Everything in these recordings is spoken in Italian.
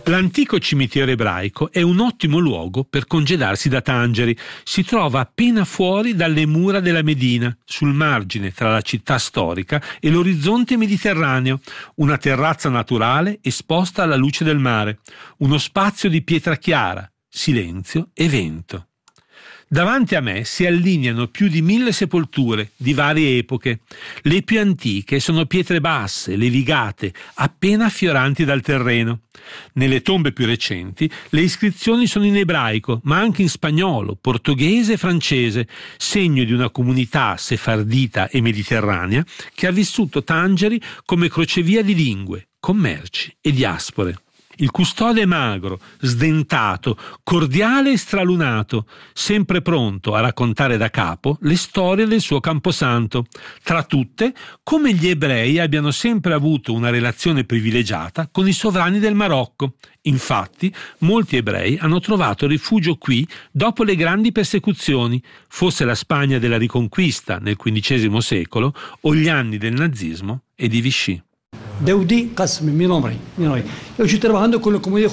L'antico cimitero ebraico è un ottimo luogo per congedarsi da Tangeri. Si trova appena fuori dalle mura della Medina, sul margine tra la città storica e l'orizzonte mediterraneo, una terrazza naturale esposta alla luce del mare, uno spazio di pietra chiara, silenzio e vento. Davanti a me si allineano più di 1000 sepolture di varie epoche. Le più antiche sono pietre basse, levigate, appena affioranti dal terreno. Nelle tombe più recenti le iscrizioni sono in ebraico, ma anche in spagnolo, portoghese e francese, segno di una comunità sefardita e mediterranea che ha vissuto Tangeri come crocevia di lingue, commerci e diaspore. Il custode è magro, sdentato, cordiale e stralunato, sempre pronto a raccontare da capo le storie del suo camposanto. Tra tutte, come gli ebrei abbiano sempre avuto una relazione privilegiata con i sovrani del Marocco. Infatti, molti ebrei hanno trovato rifugio qui dopo le grandi persecuzioni, fosse la Spagna della Riconquista nel XV secolo o gli anni del nazismo e di Vichy. Daoudi Qasmi, mi nome. Io sto lavorando con la comunità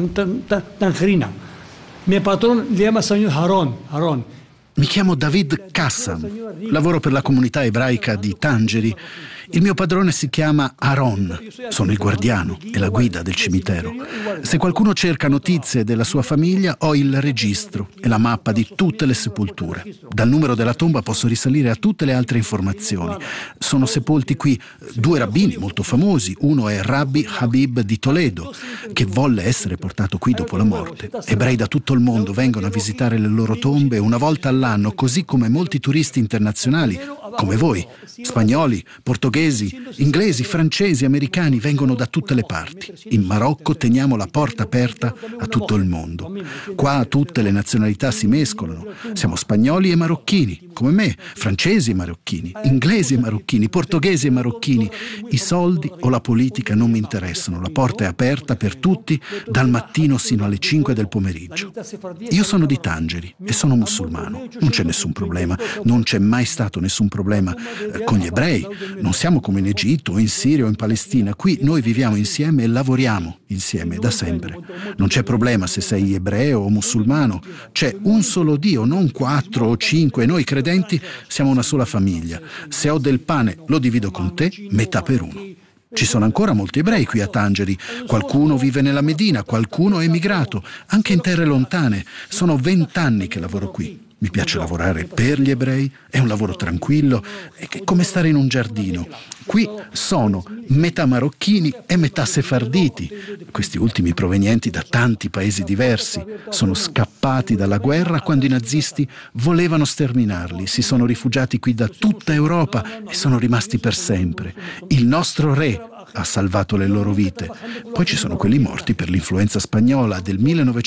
Tangerina. Mio patrono si chiama Signor Haron. Mi chiamo David Kassam, lavoro per la comunità ebraica di Tangeri. Il mio padrone si chiama Aaron, sono il guardiano e la guida del cimitero. Se qualcuno cerca notizie della sua famiglia, ho il registro e la mappa di tutte le sepolture. Dal numero della tomba posso risalire a tutte le altre informazioni. Sono sepolti qui 2 rabbini molto famosi. Uno è Rabbi Habib di Toledo, che volle essere portato qui dopo la morte. Ebrei da tutto il mondo vengono a visitare le loro tombe una volta all'anno, così come molti turisti internazionali, come voi, spagnoli, portoghesi, inglesi, francesi, americani, vengono da tutte le parti. In Marocco teniamo la porta aperta a tutto il mondo. Qua tutte le nazionalità si mescolano. Siamo spagnoli e marocchini, come me, francesi e marocchini, inglesi e marocchini, portoghesi e marocchini. I soldi o la politica non mi interessano. La porta è aperta per tutti dal mattino sino alle 5 del pomeriggio. Io sono di Tangeri e sono musulmano. Non c'è nessun problema. Non c'è mai stato nessun problema con gli ebrei. Non siamo come in Egitto o in Siria o in Palestina. Qui noi viviamo insieme e lavoriamo insieme da sempre. Non c'è problema se sei ebreo o musulmano. C'è un solo Dio, non 4 o 5. Noi credenti siamo una sola famiglia. Se ho del pane lo divido con te, metà per uno. Ci sono ancora molti ebrei qui a Tangeri. Qualcuno vive nella Medina, qualcuno è emigrato, anche in terre lontane. Sono 20 anni che lavoro qui. Mi piace lavorare per gli ebrei, è un lavoro tranquillo, è come stare in un giardino. Qui sono metà marocchini e metà sefarditi, questi ultimi provenienti da tanti paesi diversi. Sono scappati dalla guerra quando i nazisti volevano sterminarli. Si sono rifugiati qui da tutta Europa e sono rimasti per sempre. Il nostro re ha salvato le loro vite. Poi ci sono quelli morti per l'influenza spagnola del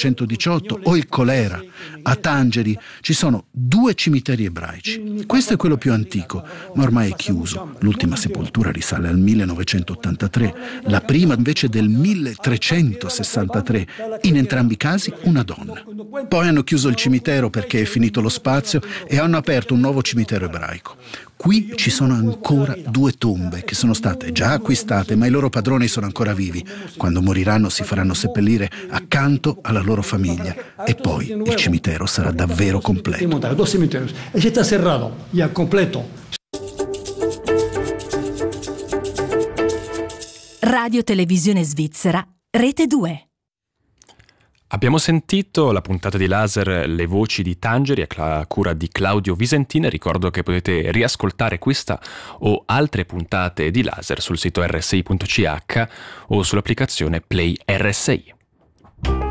1918 o il colera. A Tangeri ci sono 2 cimiteri ebraici. Questo è quello più antico, ma ormai è chiuso. L'ultima sepoltura risale al 1983, la prima invece del 1363. In entrambi i casi una donna. Poi hanno chiuso il cimitero perché è finito lo spazio e hanno aperto un nuovo cimitero ebraico. Qui ci sono ancora 2 tombe che sono state già acquistate, ma i loro padroni sono ancora vivi. Quando moriranno si faranno seppellire accanto alla loro famiglia e poi il cimitero sarà davvero completo. Radio Televisione Svizzera, Rete 2. Abbiamo sentito la puntata di Laser Le voci di Tangeri a cura di Claudio Visentin. Ricordo che potete riascoltare questa o altre puntate di Laser sul sito rsi.ch o sull'applicazione Play RSI.